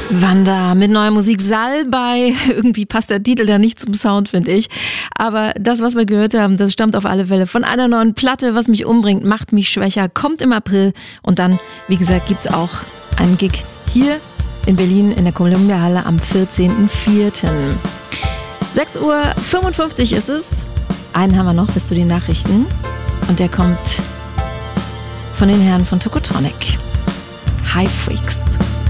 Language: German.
Wanda mit neuer Musik Salbei. Irgendwie passt der Titel da nicht zum Sound, finde ich. Aber das, was wir gehört haben, das stammt auf alle Fälle von einer neuen Platte. Was mich umbringt, macht mich schwächer. Kommt im April. Und dann, wie gesagt, gibt's auch einen Gig hier in Berlin in der Columbia-Halle am 14.04. 6:55 Uhr ist es. Einen haben wir noch bis zu den Nachrichten. Und der kommt von den Herren von Tokotronic. High Freaks.